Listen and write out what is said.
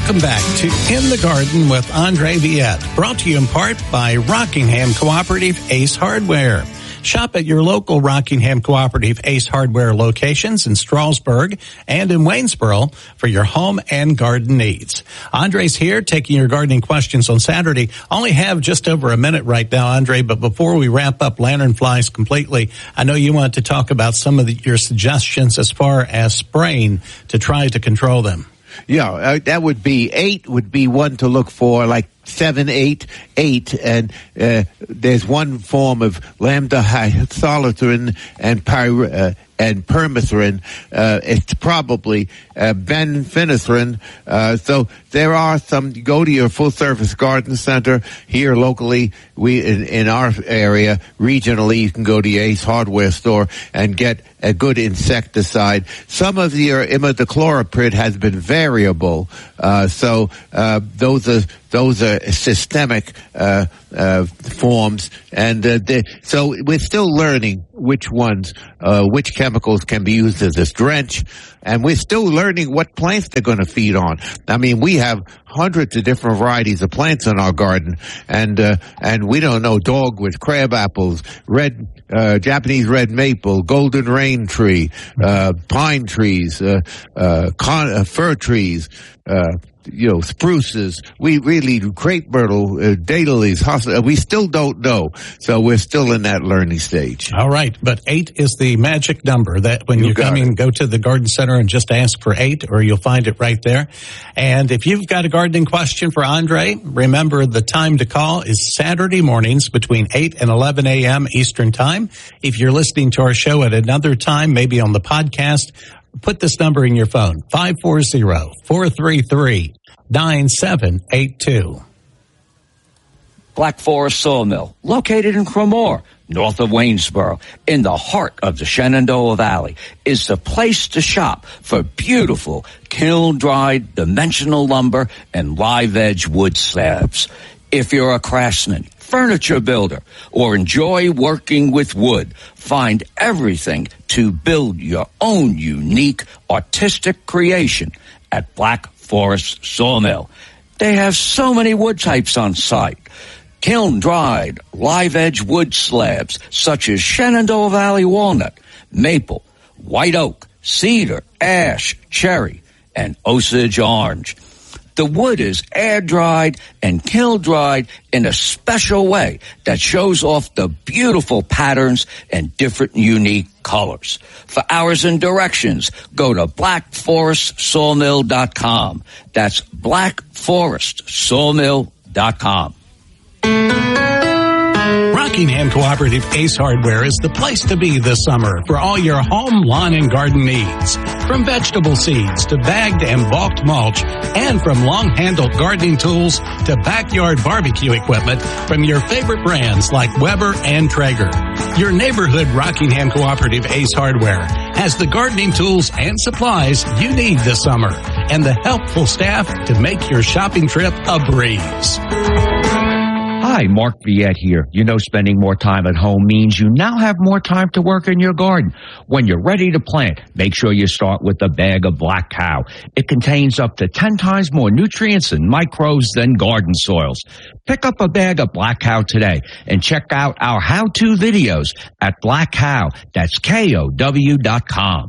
Welcome back to In the Garden with Andre Viette, brought to you in part by Rockingham Cooperative Ace Hardware. Shop at your local Rockingham Cooperative Ace Hardware locations in Strasburg and in Waynesboro for your home and garden needs. Andre's here taking your gardening questions on Saturday. Only have just over a minute right now, Andre, but before we wrap up lanternflies completely, I know you want to talk about some of your suggestions as far as spraying to try to control them. Yeah, that would be 8 would be one to look for, like 7, 8, and there's one form of lambda hydroxytrin and permethrin. It's probably benphenethrin. So there are some. Go to your full-service garden center here locally. We in our area regionally, you can go to your Ace Hardware store and get a good insecticide. Some of your imidacloprid has been variable, so those are systemic forms, and so we're still learning which ones, which chemicals can be used as a drench, and we're still learning what plants they're going to feed on. I mean, we have hundreds of different varieties of plants in our garden, and we don't know dogwood, crab apples, Japanese red maple, golden rain tree, pine trees, fir trees, spruces. We really, crepe myrtle, daylilies, we still don't know. So we're still in that learning stage. All right. But 8 is the magic number that when you come in, go to the garden center and just ask for 8, or you'll find it right there. And if you've got a gardening question for Andre, remember the time to call is Saturday mornings between 8 and 11 a.m. Eastern Time. If you're listening to our show at another time, maybe on the podcast, put this number in your phone, 540-433-9782. Black Forest Sawmill, located in Cremore, north of Waynesboro, in the heart of the Shenandoah Valley, is the place to shop for beautiful kiln-dried dimensional lumber and live-edge wood slabs. If you're a craftsman, furniture builder, or enjoy working with wood, find everything to build your own unique artistic creation at Black Forest Sawmill. They have so many wood types on site. Kiln-dried, live-edge wood slabs such as Shenandoah Valley walnut, maple, white oak, cedar, ash, cherry, and Osage orange. The wood is air-dried and kiln-dried in a special way that shows off the beautiful patterns and different unique colors. For hours and directions, go to blackforestsawmill.com. That's blackforestsawmill.com. Rockingham Cooperative Ace Hardware is the place to be this summer for all your home, lawn, and garden needs. From vegetable seeds to bagged and bulk mulch, and from long-handled gardening tools to backyard barbecue equipment from your favorite brands like Weber and Traeger. Your neighborhood Rockingham Cooperative Ace Hardware has the gardening tools and supplies you need this summer and the helpful staff to make your shopping trip a breeze. Hi, Mark Viette here. You know, spending more time at home means you now have more time to work in your garden. When you're ready to plant, make sure you start with a bag of Black Cow. It contains up to 10 times more nutrients and microbes than garden soils. Pick up a bag of Black Cow today and check out our how-to videos at Black Cow. That's KOW.com.